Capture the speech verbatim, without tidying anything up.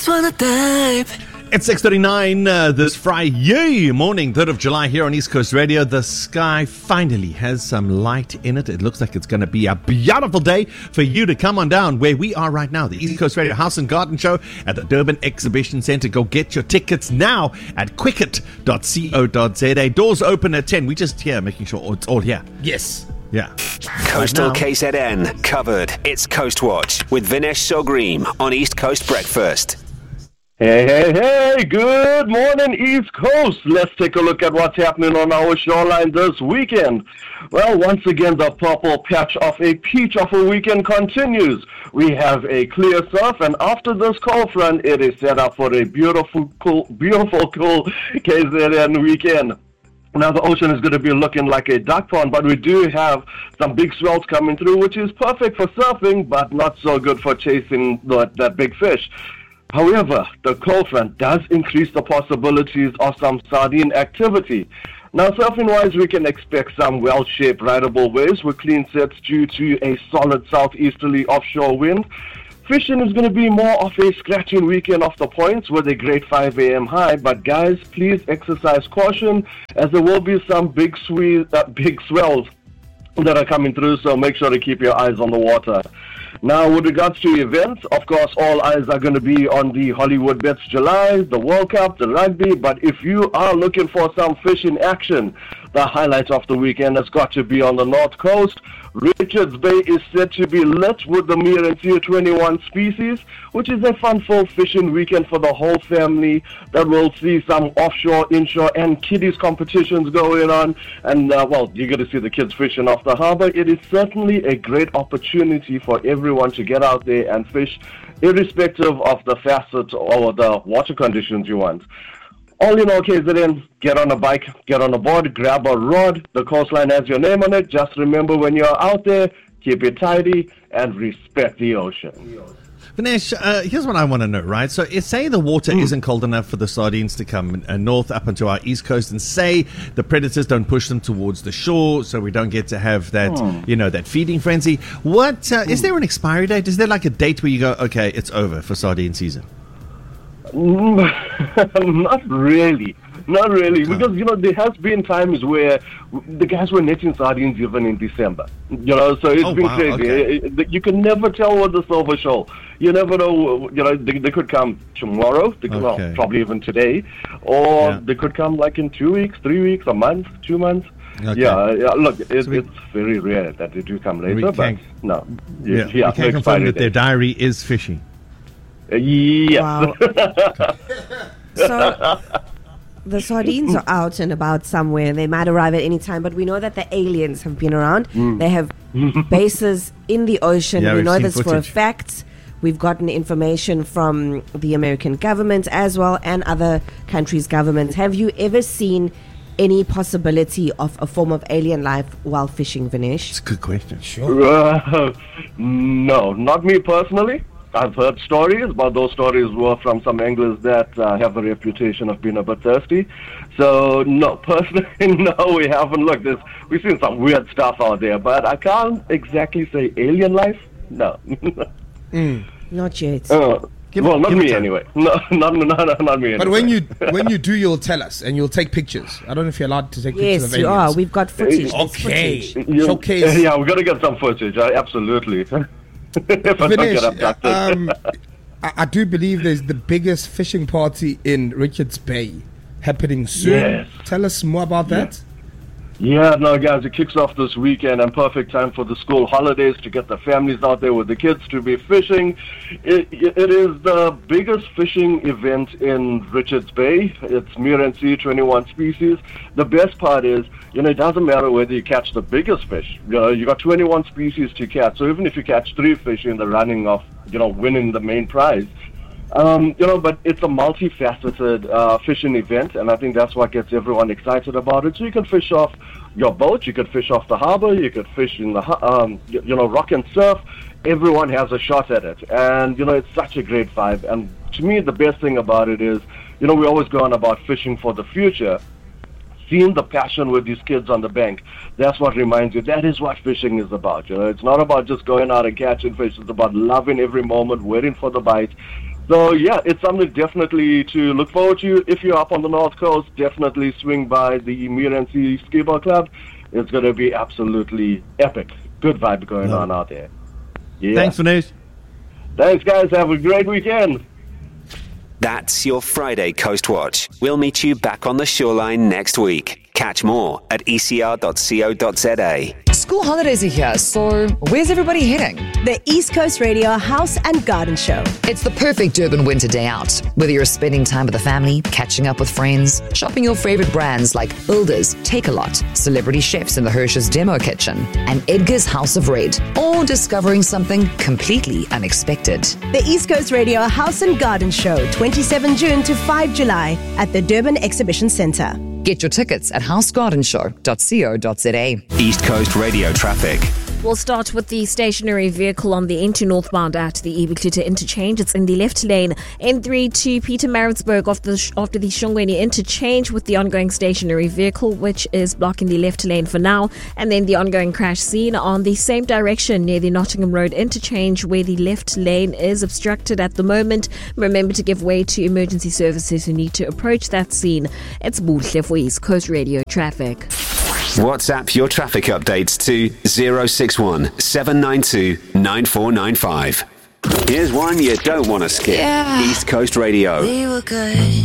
It's six thirty-nine uh, this Friday morning, third of July here on East Coast Radio. The sky finally has some light in it. It looks like it's going to be a beautiful day for you to come on down where we are right now, the East Coast Radio House and Garden Show at the Durban Exhibition Centre. Go get your tickets now at quicket dot co dot za. Doors open at ten. We just here making sure it's all here. Yes. Yeah. Coastal right K Z N covered. It's Coast Watch with Vinesh Sogream on East Coast Breakfast. Hey, hey, hey, good morning, East Coast. Let's take a look at what's happening on our shoreline this weekend. Well, once again, the purple patch of a peach of a weekend continues. We have a clear surf, and after this cold front, it is set up for a beautiful, cool, beautiful, cool K Z N weekend. Now, the ocean is going to be looking like a duck pond, but we do have some big swells coming through, which is perfect for surfing, but not so good for chasing that, that big fish. However, the cold front does increase the possibilities of some sardine activity. Now, surfing-wise, we can expect some well-shaped rideable waves with clean sets due to a solid southeasterly offshore wind. Fishing is going to be more of a scratching weekend off the points with a great five a.m. high, but guys, please exercise caution as there will be some big, swe- uh, big swells that are coming through, so make sure to keep your eyes on the water. Now, with regards to events, of course, all eyes are going to be on the Hollywood Bets July, the World Cup, the rugby, but if you are looking for some fishing action, the highlight of the weekend has got to be on the North Coast. Richards Bay is set to be lit with the Meerensee twenty-one species, which is a fun-filled fishing weekend for the whole family that will see some offshore, inshore, and kiddies competitions going on. And, uh, well, you're going to see the kids fishing off the harbor. It is certainly a great opportunity for everyone to get out there and fish, irrespective of the facet or the water conditions you want. All in all, K Z N, get on a bike, get on a board, grab a rod. The coastline has your name on it. Just remember when you're out there, keep it tidy and respect the ocean. Vinesh, uh, here's what I want to know, right? So, if, say the water Mm. isn't cold enough for the sardines to come uh, north up into our east coast, and say the predators don't push them towards the shore, so we don't get to have that, Mm. you know, that feeding frenzy. What uh, is there an expiry date? Is there like a date where you go, okay, it's over for sardine season? Not really. Not really. Okay. Because, you know, there has been times where the guys were netting sardines even in December. You know, so it's oh, been wow. crazy. Okay. It, it, you can never tell with the silver shoal. You never know, you know, they, they could come tomorrow, they could, Okay. well, probably even today, or Yeah. they could come like in two weeks, three weeks, a month, two months. Okay. Yeah, yeah, look, it, So we- it's very rare that they do come later, We but can't- no. Yeah, Yeah, we no can confirm expiry that their date. diary is fishy. Uh, yes. Wow. So the sardines are out and about somewhere. They might arrive at any time, but we know that the aliens have been around. Mm. They have bases in the ocean. Yeah, we we've know seen this for a footage. fact. We've gotten information from the American government as well and other countries' governments. Have you ever seen any possibility of a form of alien life while fishing, Vinesh? It's a good question. Sure. Uh, no, not me personally. I've heard stories, but those stories were from some anglers that uh, have a reputation of being a bit thirsty. So, no, personally, no, we haven't looked. There's, we've seen some weird stuff out there, but I can't exactly say alien life. No. Mm. Not yet. uh, Give- well, not give it me time. anyway. No, not, not, not, not me anyway. But when you when you do, you'll tell us and you'll take pictures. I don't know if you're allowed to take pictures Yes, of you aliens. are. We've got footage. There's Okay. footage. You- Showcase. Yeah, we're going to get some footage, uh, absolutely. if I don't get Vinesh, abducted. um, I, I do believe there's the biggest fishing party in Richards Bay happening soon. Yes. Tell us more about that. Yeah, no, guys, it kicks off this weekend and perfect time for the school holidays to get the families out there with the kids to be fishing. It, it, it is the biggest fishing event in Richards Bay. It's Meerensee twenty-one species. The best part is, you know, it doesn't matter whether you catch the biggest fish. You know, you got twenty-one species to catch. So even if you catch three fish in the running of, you know, winning the main prize, Um, you know, but it's a multifaceted uh, fishing event, and I think that's what gets everyone excited about it. So you can fish off your boat, you could fish off the harbor, you could fish in the, hu- um, you, you know, rock and surf. Everyone has a shot at it, and, you know, it's such a great vibe. And to me, the best thing about it is, you know, we always go on about fishing for the future. Seeing the passion with these kids on the bank, that's what reminds you, that is what fishing is about. You know, it's not about just going out and catching fish. It's about loving every moment, waiting for the bite, So yeah, it's something definitely to look forward to. If you're up on the North Coast, definitely swing by the Meerensee Ski Ball Club. It's going to be absolutely epic. Good vibe going No. on out there. Yeah. Thanks, Vinesh. Thanks, guys. Have a great weekend. That's your Friday Coast Watch. We'll meet you back on the shoreline next week. Catch more at e c r dot co dot z a. School holidays are here, so where's everybody heading? The East Coast Radio House and Garden Show. It's the perfect Durban winter day out. Whether you're spending time with the family, catching up with friends, shopping your favorite brands like Builders, Take-A-Lot, celebrity chefs in the Hirsch's Demo Kitchen, and Edgar's House of Red, or discovering something completely unexpected. The East Coast Radio House and Garden Show, twenty-seventh of June to fifth of July at the Durban Exhibition Centre. Get your tickets at house garden show dot co dot z a. East Coast Radio traffic. We'll start with the stationary vehicle on the N two northbound at the Ibicluta interchange. It's in the left lane. N three to Pietermaritzburg after the, after the Shongweni interchange with the ongoing stationary vehicle, which is blocking the left lane for now. And then the ongoing crash scene on the same direction near the Nottingham Road interchange where the left lane is obstructed at the moment. Remember to give way to emergency services who need to approach that scene. It's Buhle for East Coast Radio traffic. WhatsApp your traffic updates to zero six one seven nine two nine four nine five. Here's one you don't want to skip. Yeah. East Coast Radio. We were good.